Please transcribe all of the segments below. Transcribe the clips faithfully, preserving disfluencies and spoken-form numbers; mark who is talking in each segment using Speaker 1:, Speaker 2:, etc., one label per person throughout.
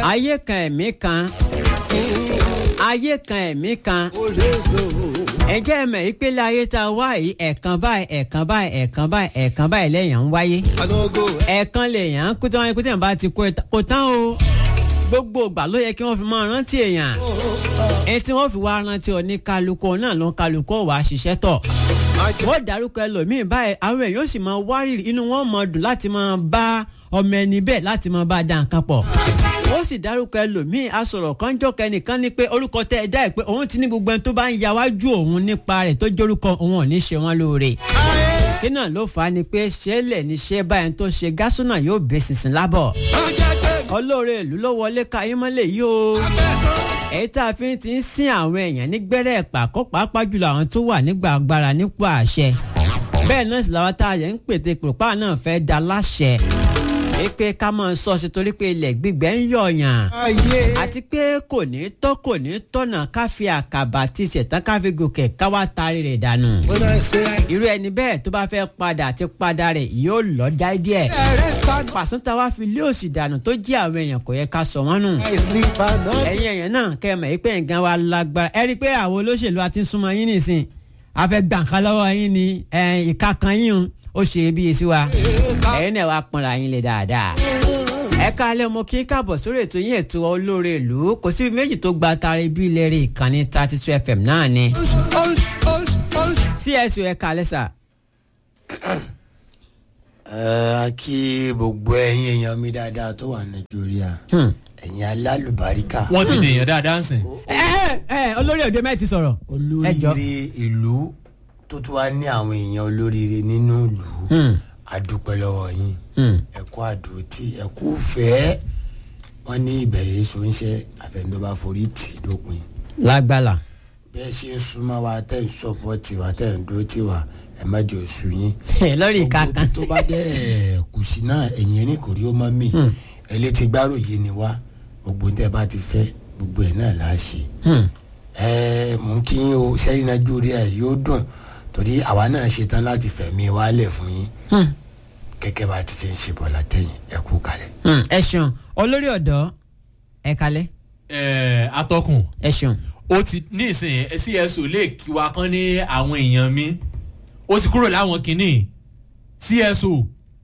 Speaker 1: ayé kan ẹ̀mí kan ayé kan ẹ̀mí kan ẹ̀jẹ̀ mẹ̀ ìpele ayé tá a wá yìí ẹ̀ẹ̀kan báyìí ẹ̀ẹ̀kan báyìí ẹ̀ẹ̀kan báyìí ẹ̀ẹ̀kan báyìí lẹ́yìn ń wáyé ẹ̀ẹ̀kan lèèyàn ń kú tí wọ́n kú tí wọ́n bá ti kó tán o gbogbo ìgbà ló yẹ kí wọ́n fi máa rántí èèyàn ẹni tí wọ́n fi wá rántí oníkálukú náà ló ń kálukú wà á ṣiṣẹ́ tọ̀ wọ́n dárúkọ ẹlòmíín báyìí àwọn èèyàn sì máa wárìrì inú wọn máa dùn láti máa bá ọmọ ẹni bẹ́ẹ̀ láti máa bá a dá nǹkan pọ̀ ó sì dárúkọ ẹlòmíín asọ̀rọ̀ kan jọ́kẹ́ ẹnìkan ní pé orúkọ tẹ́ ẹ dá ẹ pé òun ti ní gbogbo ẹni tó bá ń yáwájú òun nípa rẹ̀ tó jórúkọ òun ò ní ṣe wọ́n lóore kí náà ló fà á ni pé ṣẹlẹ̀ ní ṣe báyìí tó ṣe gásùnà yóò bẹ́ sísìn lábọ̀ olóore ìlú ló wọlé ka yín mọ́lẹ̀ yìí o èyí tá a fi ti ń sin àwọn èèyàn ní gbẹ́rẹ́ pàkó pàápàá jùlọ àwọn tó wà nígbà agbára nípò àṣẹ bẹ́ẹ̀ náà sì làwọn tá a yẹ ń pètè pòpá náà fẹ́ da láṣẹ pé ká máa sọ sí torí pé ilẹ̀ gbígbẹ́ ń yọ̀yàn àti pé kò ní tọ́ kò ní tọ̀nà ká fi àkàbà ti ṣẹ̀tàn ká fi gòkè ká wá taari rẹ̀ dànù irú ẹni bẹ́ẹ̀ tó bá fẹ́ padà àti padà rẹ̀ yóò lọ dá díẹ̀ pàṣẹ́ntà wá fi lé òsì dànù tó jí àwọn èèyàn kò yẹ ká sọ wọ́n nù ẹ̀yin èèyàn náà kẹ́ ẹ mọ̀ pé nǹkan wa lágbára ẹ rí i pé àwọn olóṣèlú àti súnmọ́ yín nìsín afẹ́ gbàǹkan lọ́wọ́ yín ni ìka kan yín ó ṣe bí esi wa ẹ̀yin náà wàá pọnra yín lé dáadáa ẹ káalẹ́ mo kí káàbọ̀ sórí ètò yín ètò olóore ìlú kò síbi méjì tó gba tari bí ilé rẹ̀ ìkànnì thirty two F M náà ni C S O ẹ káalẹ́ sà.
Speaker 2: ẹ kí gbogbo ẹ̀yin èèyàn mi dáadáa tó wà Nàìjíríà ẹ̀yin alálùbáríkà.
Speaker 3: wọ́n ti dèèyàn dáadáa ń sìn.
Speaker 1: ẹ ẹ olórí òde mẹ́ẹ̀ ti sọ̀rọ̀.
Speaker 2: olóríire ìlú tó tún wá ní àwọn èèyàn olóríire nínú ìlú adúpẹ́ lọ́wọ́ yín ẹ kú àdúrótì ẹ kú fẹ́ wọ́n ní ìbẹ̀rẹ̀ èso ń ṣe àfẹnudọ́ba forí tì dópin.
Speaker 1: lágbàlá.
Speaker 2: bẹ́ẹ̀ ṣe ń súnmọ́ wa tẹ̀ ń sọ́pọ́tì wa tẹ̀ ń dúró tì wa ẹ má jẹ́ oṣù yín.
Speaker 1: lórí ìka kan.
Speaker 2: tó bá dẹ̀ kù sí náà ẹ̀yìn ẹ̀rín kò rí ó mọ́ mi ẹ lè ti gbáròyé ni wá gbogbo tẹ́ bá ti fẹ́ gbogbo ẹ̀ náà là á ṣe. ẹ mò ń kí yín o sẹ́yìn Nàìjíríà yóò dùn torí àwa náà ṣetán láti fẹ̀mí wálẹ̀ fún yín gẹ́gẹ́ bá ti ṣe ń ṣe bọ́lá tẹ̀yìn ẹ kú kalẹ̀.
Speaker 1: ẹ ṣeun olórí ọ̀dọ́ ẹ kalẹ̀.
Speaker 3: ẹ atọ́kùn.
Speaker 1: ẹ ṣeun.
Speaker 3: ó ti ní ìsìn C S O lè kí wa kán ní àwọn èèyàn mi ó ti kúrò láwọn kìíní C S O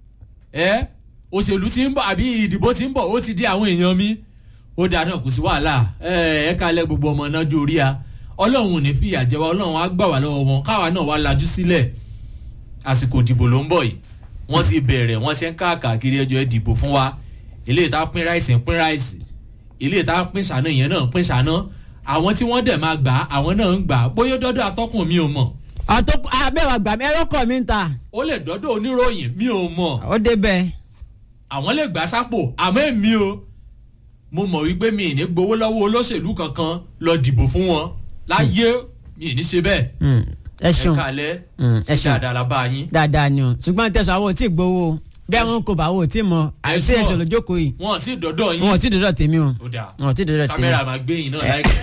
Speaker 3: ẹ òṣèlú ti ń bọ̀ àbí ìdìbò ti ń bọ̀ ó ti di àwọn èèyàn mi ó dáa náà kò sí wàhálà ẹ ẹ kalẹ̀ gbogbo ọmọ náà jórí a ọlọ́run ò ní fìyà jẹ wá ọlọ́run á gbà wá lọ́wọ́ wọn káwa náà wá lajú sílẹ̀ àsìkò ìdìbò ló ń bọ̀ yìí wọ́n ti bẹ̀rẹ̀ wọ́n ti ń káàkiri ẹjọ́ ìdìbò fún wa ilé ìta pín ráìsì ń pín ráìsì ilé ìta pín ṣáná ìyẹn náà ń pín ṣáná àwọn tí wọ́n dẹ̀ máa gbà àwọn náà ń gbà bóyá dọ́dọ̀ atọ́kùn mi ò mọ̀.
Speaker 1: àtọ́kùn abẹ́wà gbà mí ẹlọ́kọ̀ mi ń ta.
Speaker 3: ó lè dọ́dọ̀ oníròyìn mi ò mọ̀.
Speaker 1: ó débẹ̀.
Speaker 3: àwọn lè gbà sápò àmọ́ èmi o mo mọ̀ wípé mi ì ní gbowó lọ́wọ́ olóṣèlú kankan lọ dìbò fún wọn láyé mi ì ní ṣe bẹ́ẹ̀.
Speaker 1: ẹ ṣeun
Speaker 3: ẹ kálẹ́ ẹ ṣe dáadáa la bá yín.
Speaker 1: dáadáa ni o ṣùgbọ́n tẹ̀sán àwọn ò tí ì gbowó bí àwọn kò bá wò ó tí ì mọ àìsí ẹ̀sọ̀ lójókòó yìí.
Speaker 3: wọn ò tí ì dọ́dọ̀ yín.
Speaker 1: wọn ò tí ì dọ́dọ̀ tèmi o.
Speaker 3: ó dáa
Speaker 1: wọn ò tí ì dọ́dọ̀ tèmi.
Speaker 3: kámẹ́rà máa gbé yín náà láìpẹ́.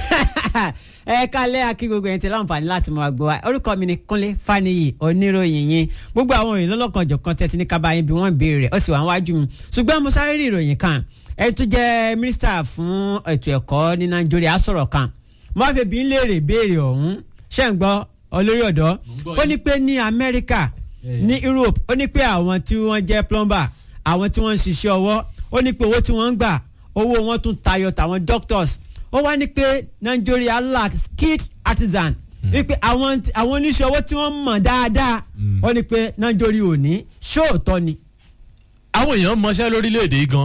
Speaker 1: ẹ kálẹ́ akí gbogbo ẹ̀yin tí láǹfààní láti mọ àgbọ̀ wa orúkọ mi ni Kúnlé Fáníyì oníròyìn yín gbogbo àwọn òyìn lọ́lọ́kanjọ̀kan tẹ́tí ní kábàá yín bí wọ́n béèrè rẹ̀ ó sì wà wájú mi ṣùgbọ́n mo sáré rí ìròyìn kan ẹ tó jẹ́ mínísítà fún ètò ẹ̀kọ́ ní Nàìjíríà sọ̀rọ̀ kan mo wá fi bí ń léèrè béèrè ọ̀hún ṣé ń gbọ́ olórí ọ̀dọ́ ó ní pé ní Amẹ́ríkà ní Europe ó ní pé àwọn tí wọ́n jẹ́ plumber àwọn tí wọ́n ń ṣiṣẹ́ ọwọ́ ó ní pé owó tí wọ́n ń gbà owó wọn tún tayọ tàwọn doctors ó wá ní pé Nàìjíríà lack skilled artisan wípé àwọn àwọn oníṣẹ́ owó tí wọ́n mọ̀ dáadáa ó ní pé Nàìjíríà ò ní ṣóòótọ́ ni.
Speaker 3: àwọn èèyàn mọṣẹ́ lórílẹ̀‐èdè gan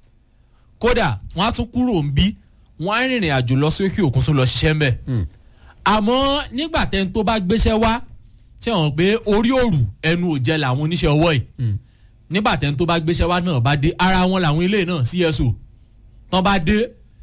Speaker 3: kódà wọ́n á tún kúrò ń bí wọ́n á rìnrìn àjò lọ sókè òkun tó lọ ṣiṣẹ́ ń bẹ̀. àmọ́ nígbà tẹ́ni tó bá gbéṣẹ́ wá tí wọ́n pé orí òrù ẹnu ò jẹ́ làwọn oníṣẹ́ ọwọ́ yìí nígbà tẹ́ni tó bá gbéṣẹ́ wá náà bá dé ara wọn làwọn ilé náà C S O tán bá dé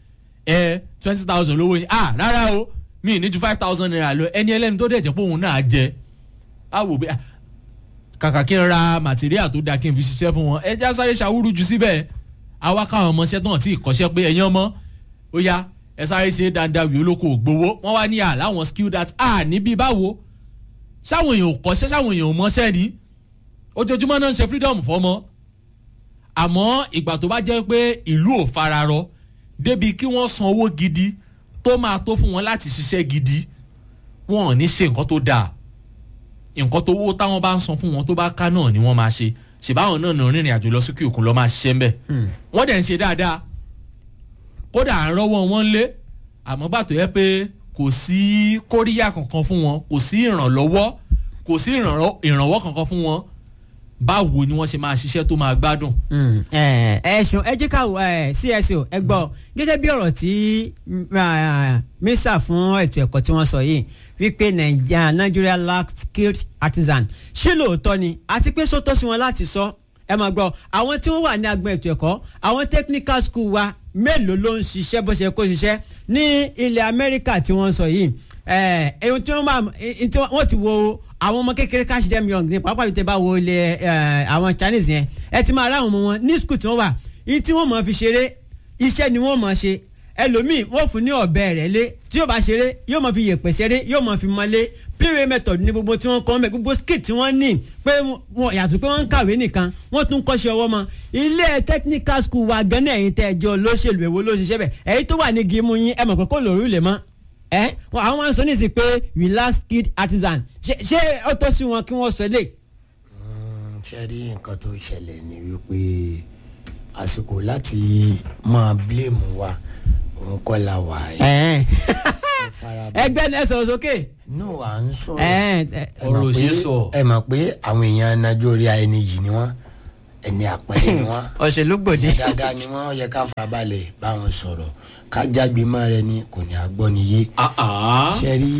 Speaker 3: ẹ twenty thousand lówó yín ah rárá o mi ní ju five thousand naira lọ ẹni ẹlẹ́ni tó dẹ̀ jẹ́ pé òun náà jẹ á wò bí kàkà kí n ra material tó dáa kí n fi ṣiṣẹ́ fún wọn ẹ já sáré ṣàwúrú jù síbẹ̀ àwa káwọn ọmọọṣẹ́ tán tí ìkọ́ṣẹ́ pé ẹ̀yin ọmọ ó yá ẹ sáré ṣe dáadáa wí olóko ògbówó wọ́n wá ní à láwọn skill that à níbí báwo ṣáwọn èèyàn ò kọ́ṣẹ́ ṣáwọn èèyàn ò mọṣẹ́ ni ojoojúmọ́ náà ń ṣe freedom fọ́mọ àmọ́ ìgbà tó bá jẹ́ pé ìlú ò fararọ débi kí wọ́n san owó gidi tó máa tó fún wọn láti ṣiṣẹ́ gidi wọn ò ní ṣe nǹkan tó dáa nǹkan tó wó táwọn bá ń san fún wọn tó bá ká náà ni wọ́n máa ṣe ṣèbáwọn náà náà rìnrìn àjò lọ sókè òkun lọ́ọ́ máa ṣiṣẹ́ ń bẹ̀ wọ́n dẹ̀ ń ṣe dáadáa kódà à ń rọ́wọ́ wọn lé àmọ́ bàtò yẹ pé kò sí kóríyá kankan fún wọn kò sí ìrànlọ́wọ́ kò sí ìrànwọ́ kankan fún wọn báwo ni wọ́n ṣe máa ṣiṣẹ́ tó máa gbádùn.
Speaker 1: ẹ ẹ ṣeun ẹ jẹ́ ká C S O ẹ gbọ́ gẹ́gẹ́ bí ọ̀rọ̀ tí mínísítà fún ètò ẹ̀kọ́ tí wọ́n sọ yìí wípé Nigeria lacks skilled artisan ṣé lóòótọ́ ni àti pé sọ́tọ́ sí wọn láti sọ ẹ máa gbọ́ àwọn tí wọ́n wà ní agbọn ètò ẹ̀kọ́ àwọn technical school wa mélòó ló ń ṣiṣẹ́ bó ṣe kó ṣiṣẹ́ ní ilẹ̀ Amẹ́ríkà tí wọ́n sọ yìí ẹ̀hún tí wọ́n máa wọ́n ti wo àwọn ọmọ kékeré cash dem young ní pàápàá bí tẹ bá wo ilé àwọn Chinese yẹn ẹ ti máa rá àwọn ọmọ wọn ní school tí wọ́n wà yìí tí wọ́n máa fi ṣeré iṣẹ́ ni wọ́n máa ṣe ẹlòmíì wọ́n fún ní ọ̀bẹ rẹ̀ lé tí yóò bá ṣeré yóò máa fi yèpẹ̀ ṣeré yóò máa fi mọ́lé playway method ní gbogbo tí wọ́n kọ́ mẹ́ gbogbo skill tí wọ́n ní pé wọ́n yàtọ̀ pé wọ́n ń kàwé nìkan wọ́n tún kọ́ṣẹ́ ọwọ́ mọ́ ilé technical school wa gan náà ẹ̀yin tẹ́ ẹjọ́ lóṣèlú èwo ló ṣiṣẹ́ bẹ̀ ẹ̀yin tó wà ní gímú yín ẹ mọ̀ pé kó lòrú lè mọ́ ẹ àwọn máa ń sọ ní ìsìn pé we lack skilled artisan ṣé ṣé ó tó sí wọn kí wọ́n sọ lé.
Speaker 2: ṣe rí nǹkan tó ṣẹlẹ̀ ni wípé àsìkò láti máa blame wa òun kọ́ la wà yìí.
Speaker 1: ẹgbẹ́ ní ẹ sọ̀rọ̀ sókè.
Speaker 2: no à ń sọ
Speaker 3: ọ̀rọ̀ òṣè sọ.
Speaker 2: ẹ mọ̀ pé àwọn èèyàn Nàìjíríà ẹni yìí ni wọ́n ẹni àpẹẹrẹ ni wọ́n.
Speaker 1: òṣèlú gbòde.
Speaker 2: dáadáa ni wọ́n yẹ ká farabalẹ̀ bá wọn sọ̀rọ̀ kájágbe mọ́ rẹ ni kò ní agbọ́niyé. ṣe rí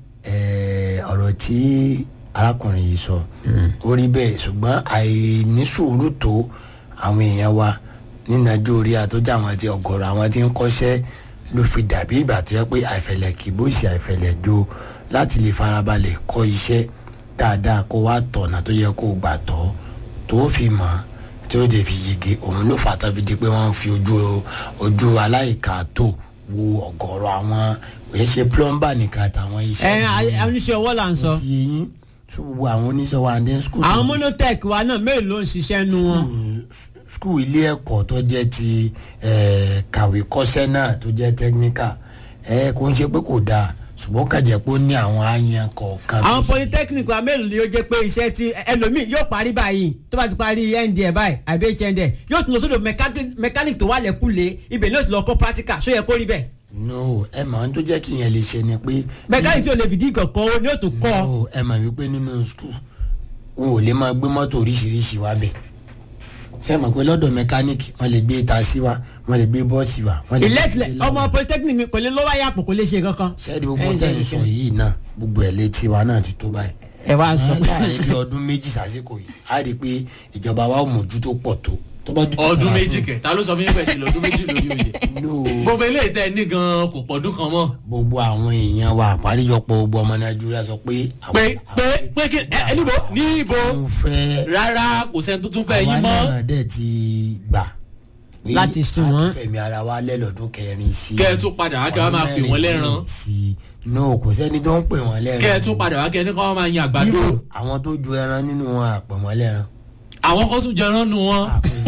Speaker 2: ọ̀rọ̀ tí arákùnrin yìí sọ ó rí bẹ́ẹ̀ ṣùgbọ́n àìní sùúrù tó àwọn èèyàn wa ní Nàìjíríà tó jẹ́ àwọn tí ọ̀gọ̀rọ̀ àwọn tí ń kọ́ṣẹ́ ló fi dàbí ìgbà tó yẹ pé àìfẹ̀lẹ̀ kì bó ṣe àìfẹ̀lẹ̀ jo láti lè farabalẹ̀ kọ́ iṣẹ́ dáadáa kó wá tọ̀nà tó yẹ kó gbà tọ́ tó fi mọ̀ tí ó dé fi yege òun ló fà tó fi di pé wọ́n fi ojú ojú aláìka tó wo ọ̀gọ̀rọ̀ àwọn òye ṣe plumber nìkan àtàwọn iṣẹ́.
Speaker 1: ẹ oníṣẹ́ ọwọ́ là ń sọ.
Speaker 2: ti yín tún gbogbo àwọn oníṣẹ́ wa ní skul.
Speaker 1: àwọn monotech wa náà mélòó ló ń ṣiṣẹ́ nu wọn.
Speaker 2: skul ilé ẹ̀kọ́ tó jẹ́ ti kàwé kọ́ṣẹ́ náà tó jẹ́ technical ẹ kò ń ṣe pé kò dáa ṣùgbọ́n kàjẹ́ pé ó ní àwọn àyàn kọ̀ọ̀kan.
Speaker 1: àwọn polytechnic wa mélòó ni ó jẹ́ pé iṣẹ́ tí ẹlòmíì yóò parí báyìí tó bá ti parí N D ẹ̀ báyìí àbí H N D ẹ̀ yóò tún lọ sódò mechanic tó wà lẹ́kùlé ibẹ̀ ni yóò ti lọ kọ́ practical ṣó yẹ kó rí bẹ́ẹ̀.
Speaker 2: no ẹ mọ̀ ohun tó jẹ́ kí yẹn lè ṣe ni pé.
Speaker 1: mechanic tí o lè fìdí kankan o ni yóò tún kọ́.
Speaker 2: no ẹ mọ̀ wípé nínú school wọn ò lè máa gbé mọ́tò oríṣiríṣi wá bẹ̀ ṣé ẹ mọ̀ pé lọ́dọ̀ mechanic wọ́n lè gbé taxi wá wọ́n lè gbé bọ́ọ̀sì wá.
Speaker 1: ilé ọmọ polytechnic mi kò lè lọ́wọ́ yàpò kò lè ṣe kankan.
Speaker 2: sẹ́ẹ̀dì gbogbo tẹ̀ ń sọ yìí náà gbogbo ẹ̀ létí wa náà ti tó báyìí.
Speaker 1: ẹ wá sọ
Speaker 2: pé láàrin bí ọdún méjì sásìkò yìí á rí i pé ìjọba wa ò mójútó pọ̀ tó.
Speaker 3: ọdún méjì kẹ ta ló sọ fún yín pẹ̀ sí lọ́dún méjì lórí oyè. gbogbo ilé ìtẹ́ ní gan kò pọ̀dún kan mọ́.
Speaker 2: gbogbo àwọn èèyàn wa àparíjọpọ̀ gbogbo ọmọ Nàìjíríà sọ pé.
Speaker 3: pé pé pé kí ẹ níbo ní ibo rárá kò sẹ́ni tó tún fẹ́ yín mọ́.
Speaker 2: àwa náà dẹ̀ ti gbà
Speaker 1: láti sùn wọn.
Speaker 2: fẹ̀mí ara wa lẹ́lọ́dún kẹrin sí.
Speaker 3: kẹ́ ẹ tún padà wá kẹ́ ẹ máa pè wọ́n lẹ́ran.
Speaker 2: no kò sẹ́ni tó ń pè wọ́n lẹ́ran.
Speaker 3: kẹ́ ẹ tún padà wá kẹ́ ẹ ní kọ́ wọ́n máa yan àgbàdo.
Speaker 2: àwọn tó ju ẹran nínú wọn àpè wọ́n lẹ́ran.
Speaker 3: àwọn kan tún jẹran nu wọn.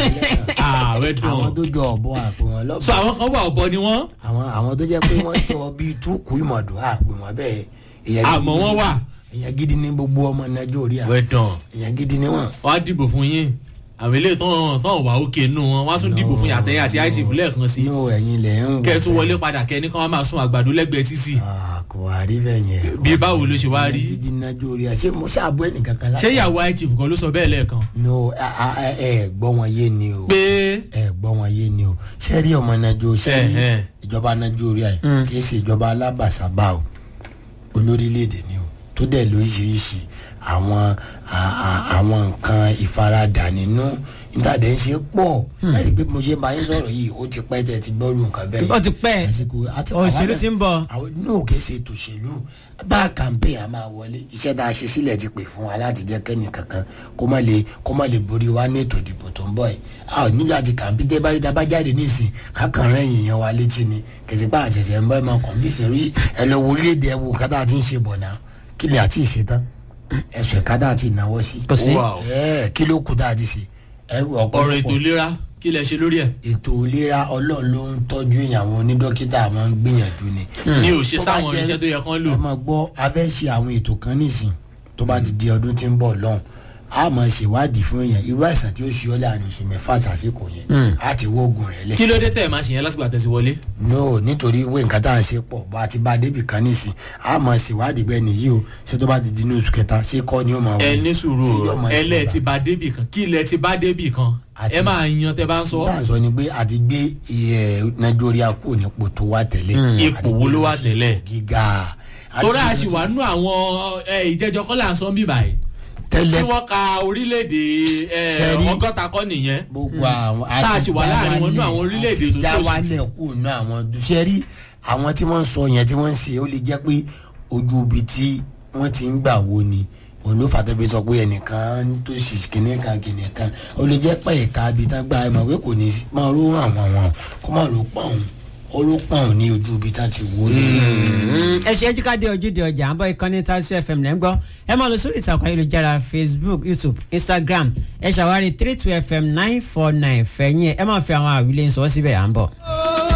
Speaker 3: ààrẹ dùn.
Speaker 2: àwọn tó jọ ọ̀bọ àpè wọ́n lọ́bọ.
Speaker 3: so àwọn kan wà ọ̀bọ ni wọ́n.
Speaker 2: àwọn àwọn tó jẹ́ pé wọ́n jọ bíi túkú ìmọ̀dù àpè wọ́n bẹ́ẹ̀.
Speaker 3: àmọ́ wọ́n wà.
Speaker 2: èèyàn gidi ní gbogbo ọmọ Nàìjíríà.
Speaker 3: wẹ́dàn.
Speaker 2: èèyàn gidi ní wọn.
Speaker 3: wọ́n á dìbò fún yín àwọn ilé tán tán wà òkè nù wọn wá tún dìbò fún yàtẹ̀yìn àti àìsí ìfúnlẹ̀ kan sí.
Speaker 2: no ẹ̀yin lẹ̀ ń wò.
Speaker 3: kẹ́ ẹ tún wọlé padà kẹ́ ẹ ní kí wọ́n máa sun àgbàdo lẹ́gbẹ̀ẹ́ títì.
Speaker 2: kò wá rí bẹ́ẹ̀ yẹn.
Speaker 3: bí báwo ló ṣe wá rí.
Speaker 2: gidi Nàìjíríà ṣé mo ṣàbọ̀ ẹnìkan kan láti.
Speaker 3: ṣé ìyàwó àìtì kan ló sọ bẹ́ẹ̀ lẹ́ẹ̀kan.
Speaker 2: no ẹ ẹ gbọ́ wọn yé ni o.
Speaker 3: pé
Speaker 2: ẹ gbọ́ wọn yé ni o. ṣé rí ọmọ Nàìjíríà ṣé rí ìjọba Nàìjíríà yìí kì í ṣe ìjọba alábàṣàbà o olórílẹ̀-èdè ni o tó dẹ̀ lóríṣiríṣi àwọn àwọn nǹkan ìfaradà nínú ìtàdé ń ṣe pọ̀ láti pé mo ṣe máa ń sọ̀rọ̀ yìí ó ti pẹ́ tẹ̀ ti gbọ́rù nǹkan bẹ́ẹ̀.
Speaker 1: ó ti pẹ́ òṣèlú ti ń bọ̀.
Speaker 2: àwọn náà kì í ṣe tòṣèlú bá campaign a máa wọlé iṣẹ́ tá a ṣe sílẹ̀ ti pè fún wa láti jẹ́ kẹ́ni kankan kó má lè kó má lè borí wa ní ètò ìdìbò tó ń bọ̀ yìí. a ò nílò àti campaign tẹ́ bá rí dábàá jáde nísìn kákan rẹ̀ yìnyín wa létí ni kẹ̀sìpá àṣẹṣẹ ń bọ́ ẹ̀ máa kọ̀ǹfìsì rí ẹ lọ wo orílẹ̀-èdè ẹ̀ wò kátà ti ń ṣe bọ̀ náà kí ni àti ìṣetán ẹ̀sùn ẹ̀ka tá a ti náwó sí.
Speaker 1: kò sí.
Speaker 2: ẹ kí ló kù tá a ti ṣe.
Speaker 3: ọ̀rọ̀ ètò ìlera kí lẹ ṣe lórí ẹ̀.
Speaker 2: ètò ìlera ọlọ́run ló ń tọ́jú èèyàn àwọn onídókítà máa ń gbìyànjú ni.
Speaker 3: ní ò ṣe sáwọn irinṣẹ́ tó yẹ kán lò.
Speaker 2: ẹ máa gbọ́ a fẹ́ ṣe àwọn ètò kan nísìn tó bá ti di ọdún tí ń bọ̀ lọ́hùn a máa ṣèwádìí fún èèyàn irú àìsàn tí ó ṣe ọ́ láàrin oṣù mẹ́fà sásìkò yẹn a ti wó oògùn rẹ̀ lẹ̀.
Speaker 3: kí ló dé tẹ̀ máa ṣe yẹn látìgbà tẹ̀sí wọlé.
Speaker 2: no nítorí wé nǹkan tá à ń ṣe pọ̀ bá a ti bá a débì kan nísìn a máa ṣèwádìí bẹ́ẹ̀ nìyí o ṣé tó bá ti di ní oṣù kẹta ṣé kọ́ ni ó máa wọ.
Speaker 3: ẹ ní sùúrù ẹ lẹ ti bá débì kan kí lẹ ti bá débì kan ẹ máa yan tẹ bá ń sọ.
Speaker 2: bá a sọ ni pé a ti gbé nàìjíríà kúrò nípò tó wà tẹ́lẹ̀.
Speaker 3: ipò wo ló wà tẹ́lẹ̀.
Speaker 2: gíga.
Speaker 3: torí a sì wà nú àwọn ìjẹjọ kọ́là ń sọ ń bì báyìí
Speaker 2: tẹ́lẹ̀
Speaker 3: tí wọ́n ka orílẹ̀-èdè ọgọ́ta kọ́ nìyẹn
Speaker 2: gbogbo àwọn
Speaker 3: tá a sì wà láàrin wọn nú àwọn orílẹ̀-èdè tó tó sí.
Speaker 2: àti jáwálẹ̀ kù nú àwọn dùsẹ́rí àwọn tí wọ́n ń sọ yẹn tí wọ́n ń ṣe ó lè jẹ́ pé ojú ibi tí wọ́n ti ń gbà wo ni òun ló fàtọ́ bí sọ pé ẹnìkan tó sì kìnìún kan kìnìún kan ó lè jẹ́ pé ẹ̀ka ibi tán gba ẹ̀mọ̀ pé kò ní máa ró àwọn wọn kó máa ró pọ̀n olùpọ̀n ní ojú ibi tá ti wó ni.
Speaker 1: ẹ ṣe ẹjíkádé ojúde ọjà àbọ̀ ìkànnì Tásù F M lẹ́ ń gbọ́ ẹ máa lọ sórí ìtàkùn ayélujára Facebook, YouTube, Instagram ẹ ṣàwárí three two F M nine four nine fẹ̀yìn ẹ máa fi àwọn àwílé ń sọ síbẹ̀ à ń bọ̀.